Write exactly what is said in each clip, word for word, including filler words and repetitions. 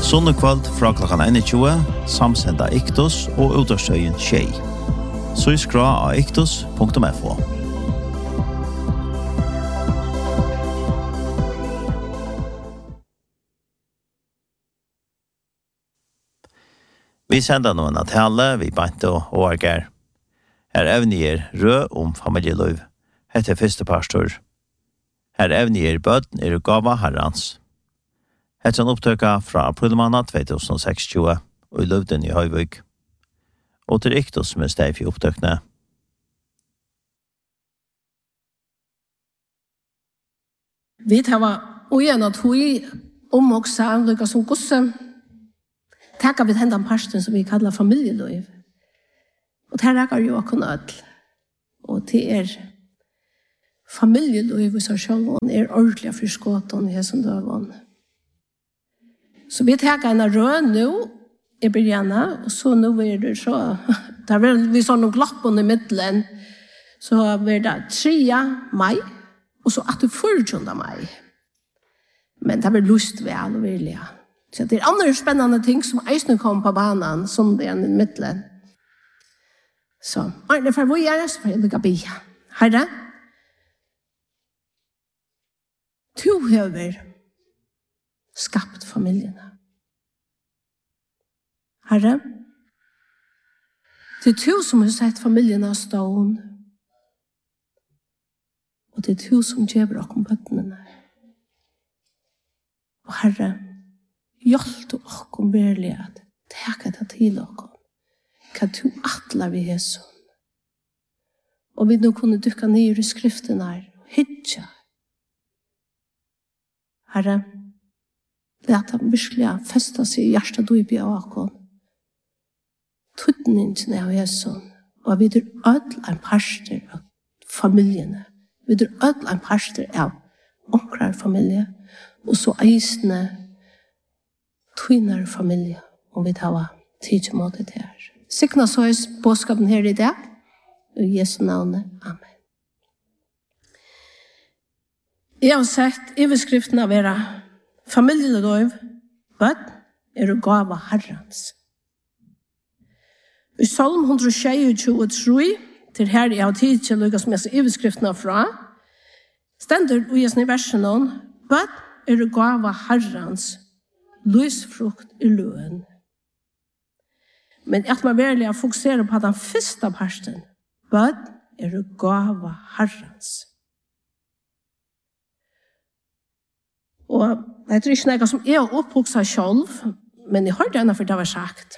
Sunnekvald fra klokkan einogtjúgu, samsenda Iktos og utastøyen Tjei. Så skra av iktos punktum f o. Vi sender noen av tale, vi bant og årger. Her evnier rød om familieløv. Hette første pastor. Her evnier bøden er gava herrans. Hette en opptøka fra aprilmåned tjuetusen sekstjúgu og i Løvden i Høyvøk. Og til Iktos som er steg for opptøkene. Vi tar og igjen at hun omoksa lykka som gosse. Takk vi hendan parsten som vi kallar familieløv. Og det rekker jo akkurat ødel. Og det er familieløv i seg selv, og er ordentlig for skåten i hessen døven. Så vi tar en rød nå, i begynnelsen, og så nå er det så, da er vi sånn noen glappen i midtelen, så er det tre mai, og så at det førtjønner mai. Men det blir lyst vel og virkelig. Så det er andre spennende ting som eisen kom på banen, som det er i midtelen. Så, Arne, for hvor er det, så får jeg lykke be. Herre, du har skapt familiene. Herre, det er du som har sett familiene stående. Og det er du som gjør dere om bøttene. Og Herre, hjelp du dere virkelig at teke det til dere. Hva du atler vi er sånn. Og vi nå kunne dukke ned i skriften her og hitja. Herre, let ham virkelig feste seg i hjertet du i bjør akkurat. Tuttningen av Jesus, og vi er ødel en parster av familiene. Vi er ødel en parster av omkrar familie, og så eisende tvinner familie, om vi tar tid til måte til her. Sikna så er påskapen her i dag, i Jesu navn. Amen. Jeg har sett overskriften av era familieløv, bøtt er å gava herrens. I Salm one tjuetre, til her jeg har tid til å lukke som jeg ser overskriftene fra, stender i jessen i versen om, bøtt er å gava herrens, lysfrukt i løen. Men at man virkelig fokuserer på den første parten, bøtt er å gava herrens. Og jeg tror ikke noe som jeg har oppvokset selv, men jeg hørte henne for det var sagt.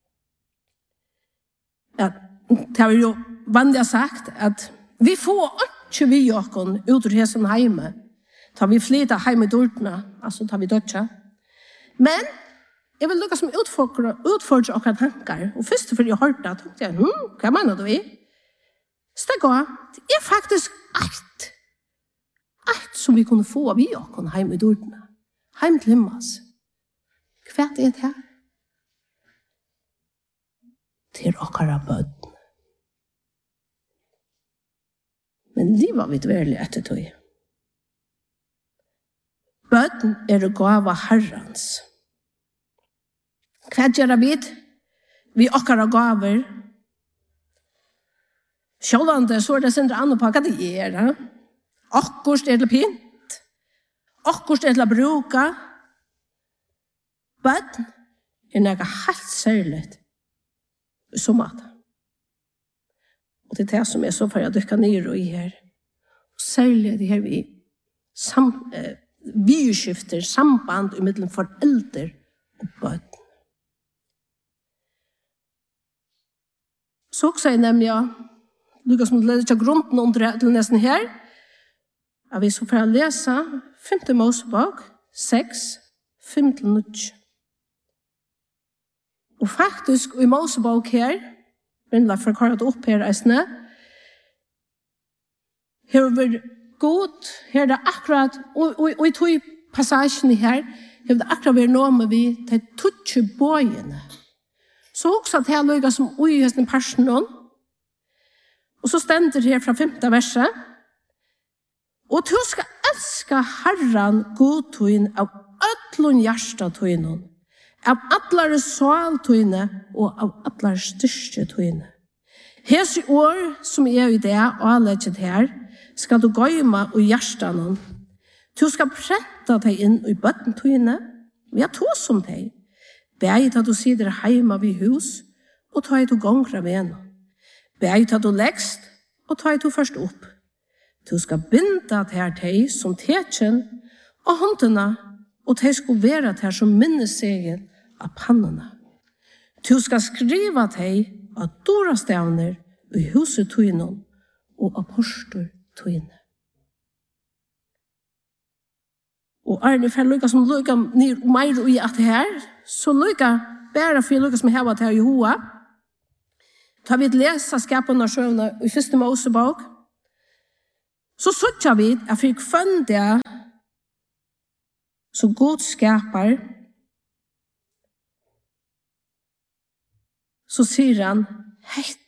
At, det har jo vanlig sagt at vi får ikke vi åkken ut ur hessen heime. Tar vi flytta heim i dørtene, altså tar vi dødja. Men jeg vil lukke som utfordre, utfordre akkurat tankar. Og først for jeg hørte det, tenkte jeg, hm, hva mener du vi? Stegg av, det er faktisk alt. Alt som vi kunne få av vi åkken heim i dørtene. Heim til himmels. Hva er det her? Til okkara bøtten. Men det var vi dverlig ettertøy. Bøtten er å gava herrens. Hva gjør vi? Vi okkara gaver. Sjålande så er det sindre andre på hva det er. Akkurst er til pint. Akkurst er til å bruke. Bøtten er noe helt særligt. Som at. Og det er det som er så for jeg dykker ned og i her. Og særlig det her vi sam, eh, vi skifter samband mellom foreldre og bøten. Så også er nemlig ja, Lukas som leder til grunden under til nesten her. Jeg vil så for å lese femte Mosebok, seks, fem til null. Og faktisk, i Mosebok her, Brindla for å kåre det opp her, eisne, her er det godt, her er det akkurat, og, og, og i tog passasjen her, her er det akkurat vært noe med vi til tutsi bøyene. Så også at jeg løyga som ui hesten personen, og så stender her fra femte verset, og du skal elska Herren godtøyen av ødlun hjertatøyen, av allare saltøyne og av allare styrke tøyne. Hese år som er i det og anlegget her, skal du gøyma og hjertan. Du skal prenta deg inn i bøttentøyne, vi har to som deg. Bæg at du sitter heima vid hus, og ta i du gongra med henne. Bæg at du legst, og ta i du først opp. Du skal binda til deg som tekjen, og håndene, og de skal være til som minnesegel av pannene. Du skal skriva deg av dorastavner i huset tøynen og apostor tøyne. Og Arne, for lukka som lukka mer i at det her, så lukka bare for lukka som hever til Jehoa, tar vi et lesa skapene av sjøvne i første Mosebok, så suttja vi at vi kvann det så god skapar, så sier han, hett